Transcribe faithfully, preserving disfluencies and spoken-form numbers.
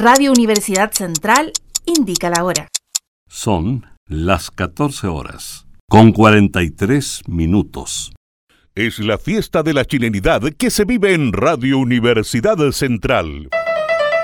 Radio Universidad Central indica la hora. Son las catorce horas, con cuarenta y tres minutos. Es la fiesta de la chilenidad que se vive en Radio Universidad Central.